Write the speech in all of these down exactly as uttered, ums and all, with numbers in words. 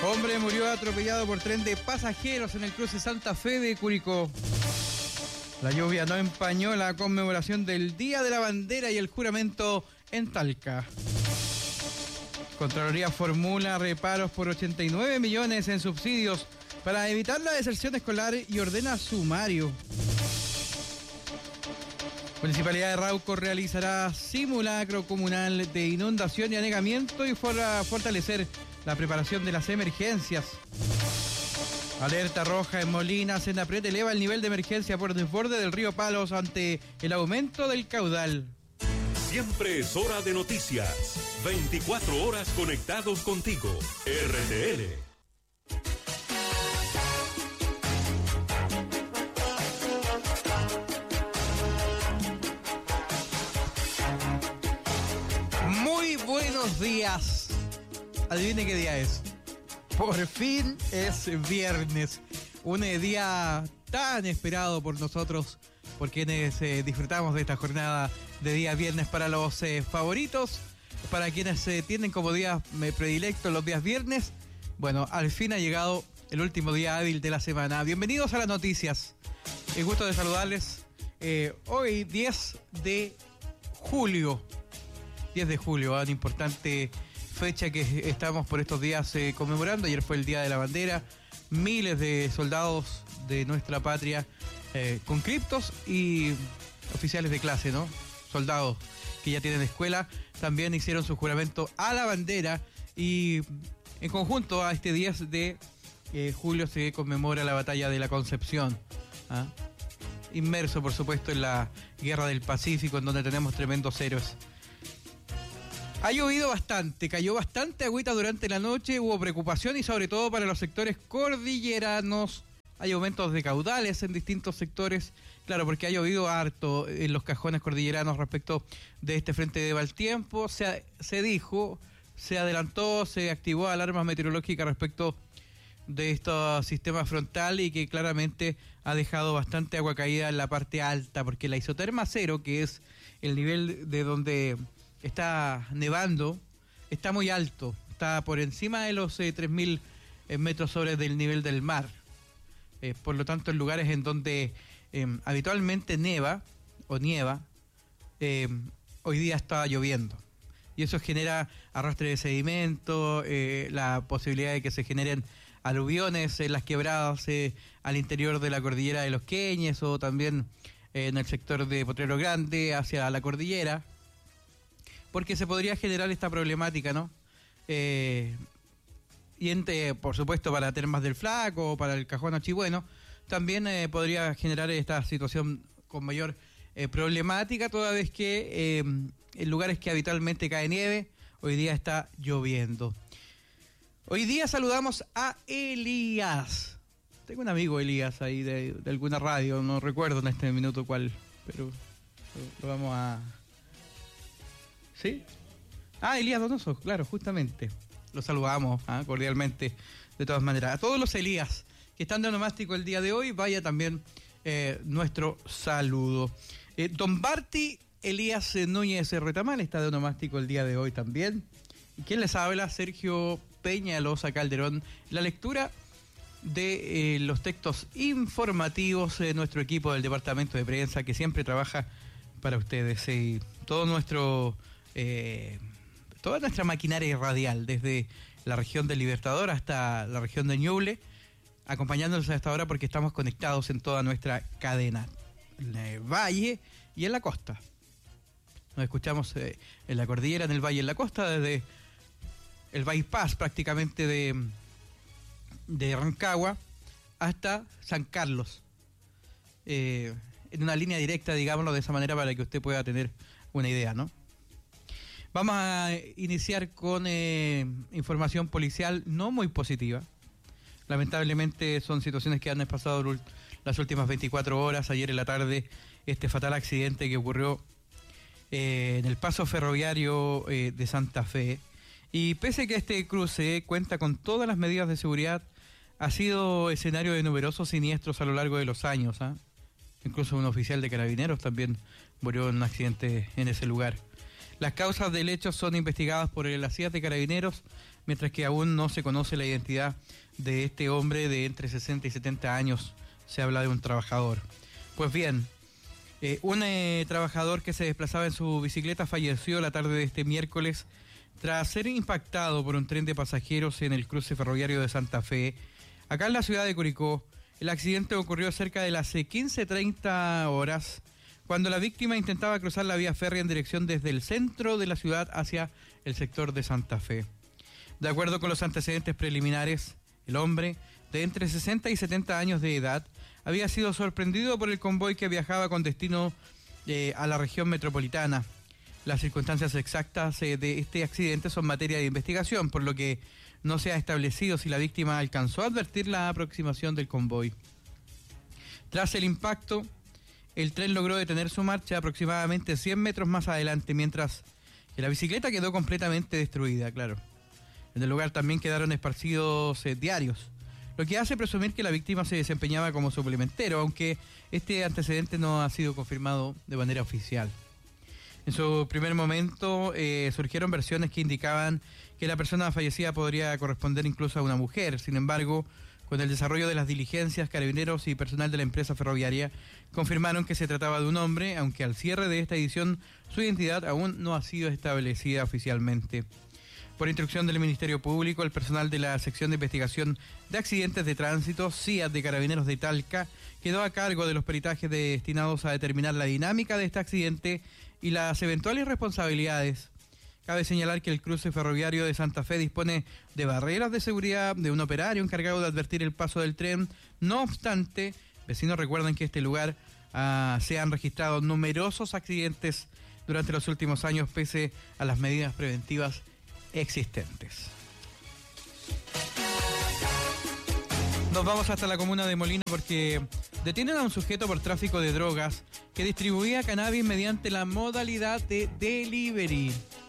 Hombre murió atropellado por tren de pasajeros en el cruce Santa Fe de Curicó. La lluvia no empañó la conmemoración del Día de la Bandera y el juramento en Talca. Contraloría formula reparos por ochenta y nueve millones en subsidios para evitar la deserción escolar y ordena sumario. Municipalidad de Rauco realizará simulacro comunal de inundación y anegamiento y para fortalecer la preparación de las emergencias. Alerta roja en Molina, Senapred eleva el nivel de emergencia por desborde del río Palos ante el aumento del caudal. Siempre es hora de noticias. veinticuatro horas conectados contigo. R T L. Muy buenos días. Adivine qué día es. Por fin es viernes. Un día tan esperado por nosotros, por quienes eh, disfrutamos de esta jornada de día viernes para los eh, favoritos, para quienes eh, tienen como día eh, predilectos los días viernes. Bueno, al fin ha llegado el último día hábil de la semana. Bienvenidos a las noticias. El gusto de saludarles. Eh, hoy diez de julio. diez de julio, una importante fecha que estamos por estos días eh, conmemorando. Ayer fue el Día de la Bandera. Miles de soldados de nuestra patria eh, con criptos y oficiales de clase, ¿no? Soldados que ya tienen escuela, también hicieron su juramento a la bandera y en conjunto a este diez de julio se conmemora la batalla de la Concepción. ¿Ah? Inmerso, por supuesto, en la Guerra del Pacífico, en donde tenemos tremendos héroes. Ha llovido bastante, cayó bastante agüita durante la noche, hubo preocupación y sobre todo para los sectores cordilleranos. Hay aumentos de caudales en distintos sectores, claro, porque ha llovido harto en los cajones cordilleranos respecto de este frente de mal tiempo. Se, se dijo, se adelantó, se activó alarma meteorológica respecto de este sistema frontal y que claramente ha dejado bastante agua caída en la parte alta, porque la isoterma cero, que es el nivel de donde está nevando, está muy alto, está por encima de los eh, tres mil eh, metros sobre el nivel del mar. Eh, por lo tanto, en lugares en donde eh, habitualmente neva o nieva, eh, hoy día está lloviendo. Y eso genera arrastre de sedimento, eh, la posibilidad de que se generen aluviones en las quebradas eh, al interior de la cordillera de los Queñes o también eh, en el sector de Potrero Grande hacia la cordillera. Porque se podría generar esta problemática, ¿no? Eh, y entre, por supuesto, para Termas del Flaco o para el Cajón Achigüeno, también eh, podría generar esta situación con mayor eh, problemática, toda vez que eh, en lugares que habitualmente cae nieve, hoy día está lloviendo. Hoy día saludamos a Elías. Tengo un amigo Elías ahí de, de alguna radio, no recuerdo en este minuto cuál, pero lo vamos a... ¿Sí? Ah, Elías Donoso, claro, justamente. Los saludamos ¿eh? cordialmente, de todas maneras. A todos los Elías que están de onomástico el día de hoy, vaya también eh, nuestro saludo. Eh, Don Barty Elías Núñez Retamal está de onomástico el día de hoy también. ¿Quién les habla? Sergio Peñalosa Calderón. La lectura de eh, los textos informativos de nuestro equipo del Departamento de Prensa, que siempre trabaja para ustedes. Y todo nuestro... Eh, toda nuestra maquinaria radial, desde la región del Libertador hasta la región de Ñuble, acompañándonos a esta hora porque estamos conectados en toda nuestra cadena, en el valle y en la costa. Nos escuchamos eh, en la cordillera, en el valle y en la costa, desde el bypass prácticamente de, de Rancagua hasta San Carlos, eh, en una línea directa, digámoslo de esa manera, para que usted pueda tener una idea, ¿no? Vamos a iniciar con eh, información policial no muy positiva. Lamentablemente son situaciones que han pasado las últimas veinticuatro horas. Ayer en la tarde, este fatal accidente que ocurrió eh, en el paso ferroviario eh, de Santa Fe. Y pese a que este cruce cuenta con todas las medidas de seguridad, ha sido escenario de numerosos siniestros a lo largo de los años. ¿eh? Incluso un oficial de carabineros también murió en un accidente en ese lugar. Las causas del hecho son investigadas por el A C I A de Carabineros mientras que aún no se conoce la identidad de este hombre de entre sesenta y setenta años. Se habla de un trabajador. Pues bien, eh, un eh, trabajador que se desplazaba en su bicicleta falleció la tarde de este miércoles tras ser impactado por un tren de pasajeros en el cruce ferroviario de Santa Fe. Acá en la ciudad de Curicó, el accidente ocurrió cerca de las quince treinta horas, cuando la víctima intentaba cruzar la vía férrea en dirección desde el centro de la ciudad hacia el sector de Santa Fe. De acuerdo con los antecedentes preliminares, el hombre, de entre sesenta y setenta años de edad, había sido sorprendido por el convoy que viajaba con destino eh, a la región metropolitana. Las circunstancias exactas eh, de este accidente son materia de investigación, por lo que no se ha establecido si la víctima alcanzó a advertir la aproximación del convoy. Tras el impacto, el tren logró detener su marcha aproximadamente cien metros más adelante, mientras que la bicicleta quedó completamente destruida, claro. En el lugar también quedaron esparcidos eh, diarios, lo que hace presumir que la víctima se desempeñaba como suplementero, aunque este antecedente no ha sido confirmado de manera oficial. En su primer momento eh, surgieron versiones que indicaban que la persona fallecida podría corresponder incluso a una mujer. Sin embargo, con el desarrollo de las diligencias, carabineros y personal de la empresa ferroviaria confirmaron que se trataba de un hombre, aunque al cierre de esta edición su identidad aún no ha sido establecida oficialmente. Por instrucción del Ministerio Público, el personal de la Sección de Investigación de Accidentes de Tránsito, C I A D de Carabineros de Talca, quedó a cargo de los peritajes destinados a determinar la dinámica de este accidente y las eventuales responsabilidades. Cabe señalar que el cruce ferroviario de Santa Fe dispone de barreras de seguridad, de un operario encargado de advertir el paso del tren. No obstante, vecinos recuerdan que en este lugar ah, se han registrado numerosos accidentes durante los últimos años, pese a las medidas preventivas existentes. Nos vamos hasta la comuna de Molina porque detienen a un sujeto por tráfico de drogas que distribuía cannabis mediante la modalidad de delivery.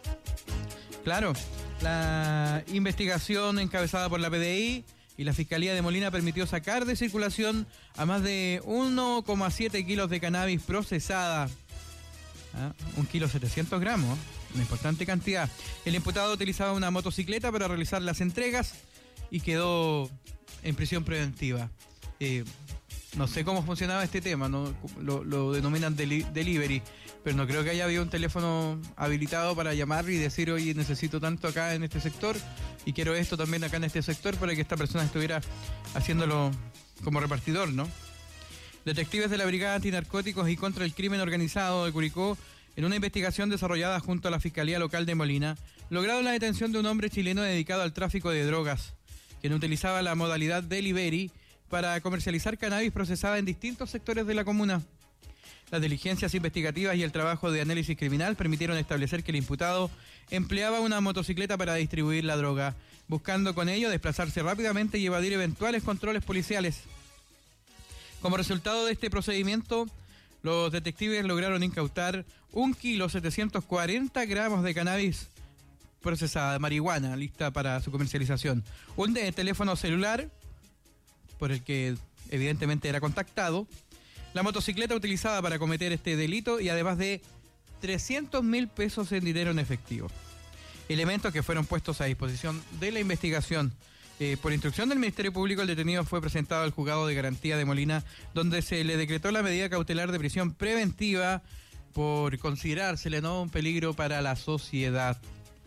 Claro, la investigación encabezada por la P D I y la Fiscalía de Molina permitió sacar de circulación a más de uno coma siete kilos de cannabis procesada. ¿Ah? Un kilo setecientos gramos, una importante cantidad. El imputado utilizaba una motocicleta para realizar las entregas y quedó en prisión preventiva. Eh, no sé cómo funcionaba este tema, ¿no? lo, lo denominan deli- delivery, pero no creo que haya habido un teléfono habilitado para llamar y decir, oye, necesito tanto acá en este sector y quiero esto también acá en este sector, para que esta persona estuviera haciéndolo como repartidor, ¿no? Detectives de la Brigada Antinarcóticos y contra el Crimen Organizado de Curicó, en una investigación desarrollada junto a la Fiscalía Local de Molina, lograron la detención de un hombre chileno dedicado al tráfico de drogas, quien utilizaba la modalidad delivery para comercializar cannabis procesada en distintos sectores de la comuna. Las diligencias investigativas y el trabajo de análisis criminal permitieron establecer que el imputado empleaba una motocicleta para distribuir la droga, buscando con ello desplazarse rápidamente y evadir eventuales controles policiales. Como resultado de este procedimiento, los detectives lograron incautar un kilo setecientos cuarenta gramos de cannabis procesada, de marihuana, lista para su comercialización, un de teléfono celular, por el que evidentemente era contactado, la motocicleta utilizada para cometer este delito y además de trescientos mil pesos en dinero en efectivo. Elementos que fueron puestos a disposición de la investigación. Eh, por instrucción del Ministerio Público, el detenido fue presentado al Juzgado de Garantía de Molina, donde se le decretó la medida cautelar de prisión preventiva por considerársele, ¿no?, un peligro para la sociedad.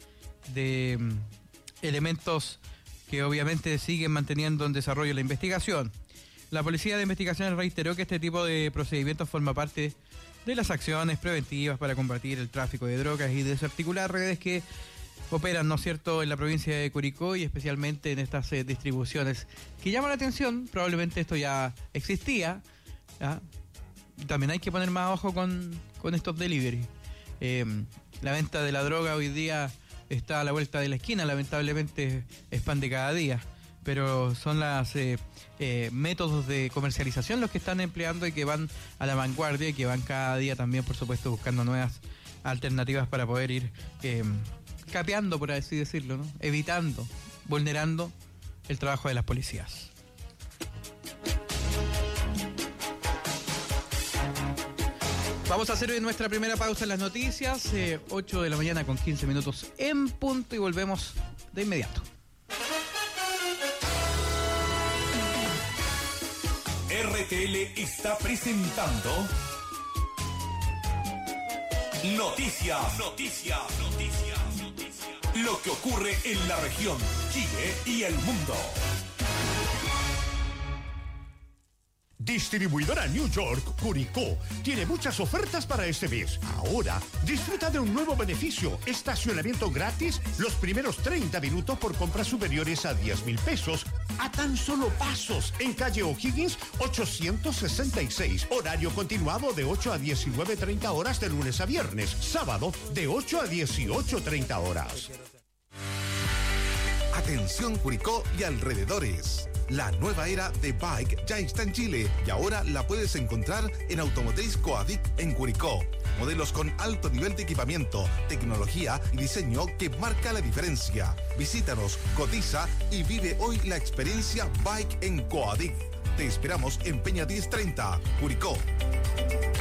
De um, elementos que obviamente siguen manteniendo en desarrollo la investigación. La Policía de Investigaciones reiteró que este tipo de procedimientos forma parte de las acciones preventivas para combatir el tráfico de drogas y desarticular redes que operan, ¿no es cierto?, en la provincia de Curicó y especialmente en estas eh, distribuciones que llama la atención. Probablemente esto ya existía, ¿ya? También hay que poner más ojo con, con estos delivery. Eh, la venta de la droga hoy día está a la vuelta de la esquina, lamentablemente es pan de cada día, pero son los eh, eh, métodos de comercialización los que están empleando y que van a la vanguardia y que van cada día también, por supuesto, buscando nuevas alternativas para poder ir eh, capeando, por así decirlo, ¿no?, evitando, vulnerando el trabajo de las policías. Vamos a hacer nuestra primera pausa en las noticias, eh, ocho de la mañana con quince minutos en punto, y volvemos de inmediato. L está presentando Noticias, Noticias, Noticias, Noticias. Lo que ocurre en la región, Chile y el mundo. Distribuidora New York, Curicó, tiene muchas ofertas para este mes. Ahora, disfruta de un nuevo beneficio. Estacionamiento gratis los primeros treinta minutos por compras superiores a diez mil pesos. A tan solo pasos, en calle O'Higgins, ochocientos sesenta y seis. Horario continuado de ocho a diecinueve treinta horas de lunes a viernes. Sábado, de ocho a dieciocho treinta horas. Atención Curicó y alrededores. La nueva era de Bike ya está en Chile y ahora la puedes encontrar en Automotriz Coadic en Curicó. Modelos con alto nivel de equipamiento, tecnología y diseño que marca la diferencia. Visítanos, cotiza y vive hoy la experiencia Bike en Coadic. Te esperamos en Peña diez treinta, Curicó.